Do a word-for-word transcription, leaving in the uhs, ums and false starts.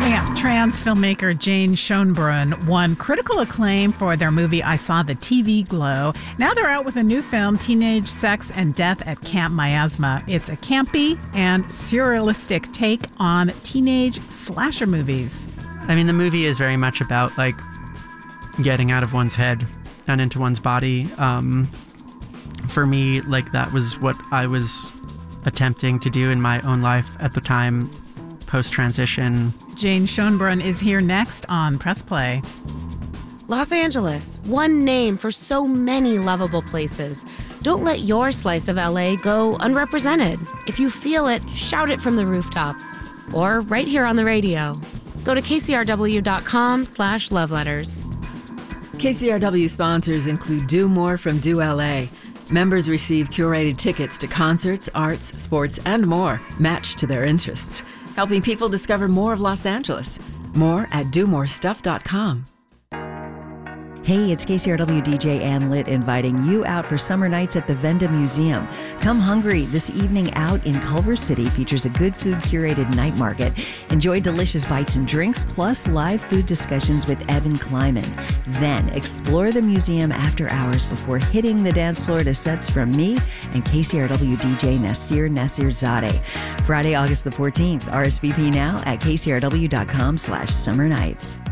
Coming up, trans filmmaker Jane Schoenbrunn won critical acclaim for their movie I Saw the T V Glow. Now they're out with a new film, Teenage Sex and Death at Camp Miasma. It's a campy and surrealistic take on teenage slasher movies. I mean, the movie is very much about, like, getting out of one's head and into one's body. Um, for me, like, that was what I was attempting to do in my own life at the time, post-transition. Jane Schoenbrunn is here next on Press Play. Los Angeles, one name for so many lovable places. Don't let your slice of L A go unrepresented. If you feel it, shout it from the rooftops. Or right here on the radio. Go to kcrw.com slash love letters. K C R W sponsors include Do More from Do L A. Members receive curated tickets to concerts, arts, sports, and more, matched to their interests, helping people discover more of Los Angeles. More at do more stuff dot com. Hey, it's K C R W D J Ann Litt inviting you out for summer nights at the Venda Museum. Come hungry. This evening out in Culver City features a good food curated night market. Enjoy delicious bites and drinks, plus live food discussions with Evan Kleiman. Then explore the museum after hours before hitting the dance floor to sets from me and K C R W D J Nasir Nasirzadeh. Friday, August the fourteenth. R S V P now at kcrw.com slash summer nights.